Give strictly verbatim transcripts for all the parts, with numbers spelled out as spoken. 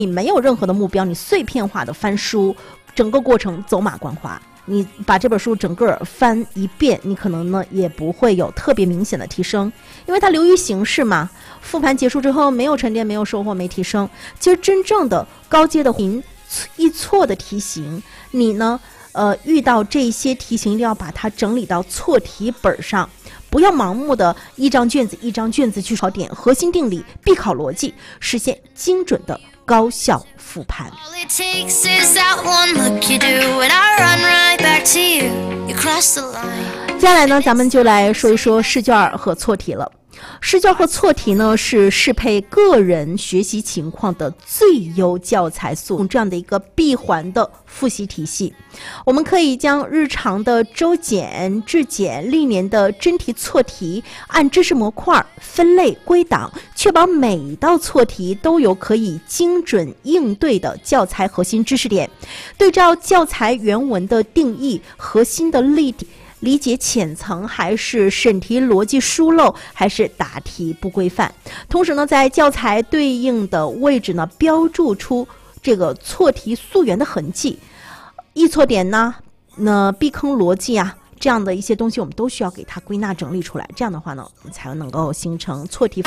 你没有任何的目标，你碎片化的翻书，整个过程走马观花。你把这本书整个翻一遍，你可能呢也不会有特别明显的提升，因为它流于形式嘛。复盘结束之后，没有沉淀，没有收获，没提升。其实真正的高阶的易错的题型，你呢，呃，遇到这些题型，一定要把它整理到错题本上，不要盲目的一张卷子一张卷子去考点，核心定理、必考逻辑，实现精准的高效复盘。接下来呢，咱们就来说一说试卷和错题了。试卷和错题呢，是适配个人学习情况的最优教材素用这样的一个闭环的复习体系。我们可以将日常的周检、质检、历年的真题错题按知识模块分类归档，确保每一道错题都有可以精准应对的教材核心知识点，对照教材原文的定义、核心的例题理解浅层，还是审题逻辑疏漏，还是答题不规范。同时呢，在教材对应的位置呢，标注出这个错题溯源的痕迹，易错点呢，那避坑逻辑啊，这样的一些东西我们都需要给它归纳整理出来。这样的话呢，我们才能够形成错题。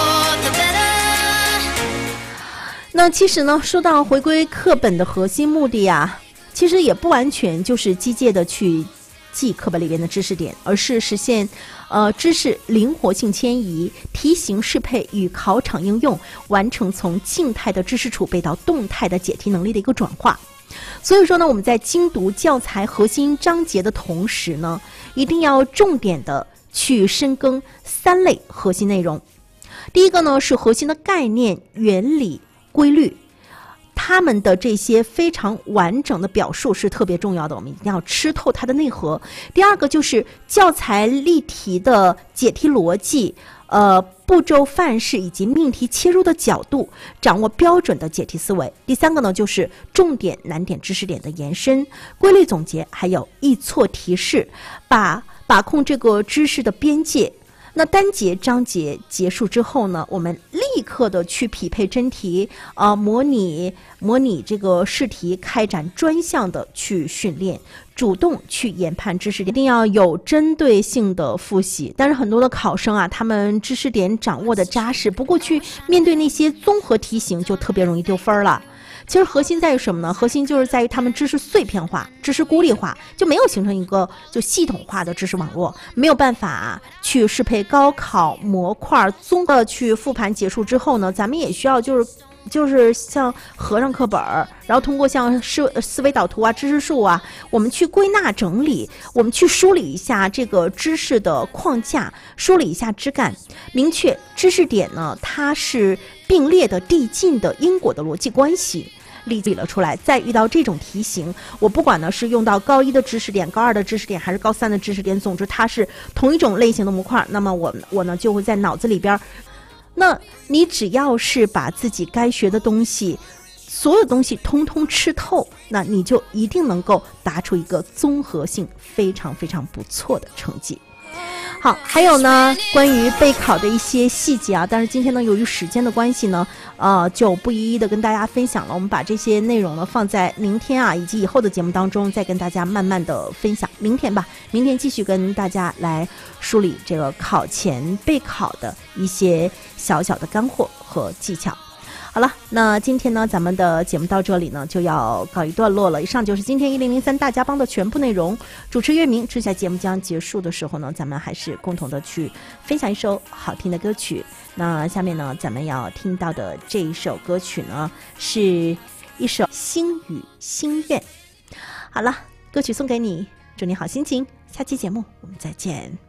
那其实呢，说到回归课本的核心目的啊，其实也不完全就是机械的去记课本里边的知识点，而是实现呃知识灵活性迁移、题型适配与考场应用，完成从静态的知识储备到动态的解题能力的一个转化。所以说呢，我们在精读教材核心章节的同时呢，一定要重点的去深耕三类核心内容。第一个呢，是核心的概念、原理、规律，他们的这些非常完整的表述是特别重要的，我们一定要吃透它的内核。第二个就是教材例题的解题逻辑，呃，步骤范式以及命题切入的角度，掌握标准的解题思维。第三个呢，就是重点难点知识点的延伸、规律总结，还有易错提示，把把控这个知识的边界。那单节章节结束之后呢，我们立刻的去匹配真题，啊、呃，模拟模拟这个试题，开展专项的去训练，主动去研判知识点，一定要有针对性的复习。但是很多的考生啊，他们知识点掌握的扎实，不过去面对那些综合题型就特别容易丢分了。其实核心在于什么呢？核心就是在于他们知识碎片化、知识孤立化，就没有形成一个就系统化的知识网络，没有办法去适配高考模块。综合去复盘结束之后呢，咱们也需要就是就是像合上课本，然后通过像思思维导图啊、知识树啊，我们去归纳整理，我们去梳理一下这个知识的框架，梳理一下枝干，明确知识点呢，它是并列的递进的因果的逻辑关系。理理了出来，再遇到这种题型，我不管呢是用到高一的知识点、高二的知识点，还是高三的知识点，总之它是同一种类型的模块，那么我我呢就会在脑子里边，那你只要是把自己该学的东西，所有东西通通吃透，那你就一定能够答出一个综合性非常非常不错的成绩。好，还有呢，关于备考的一些细节啊，但是今天呢，由于时间的关系呢，呃，就不一一的跟大家分享了。我们把这些内容呢放在明天啊以及以后的节目当中，再跟大家慢慢的分享。明天吧，明天继续跟大家来梳理这个考前备考的一些小小的干货和技巧。好了，那今天呢，咱们的节目到这里呢就要告一段落了。以上就是今天一零零三大家帮的全部内容。主持月明，之下节目将结束的时候呢，咱们还是共同的去分享一首好听的歌曲。那下面呢，咱们要听到的这一首歌曲呢，是一首《星语心愿》。好了，歌曲送给你，祝你好心情。下期节目我们再见。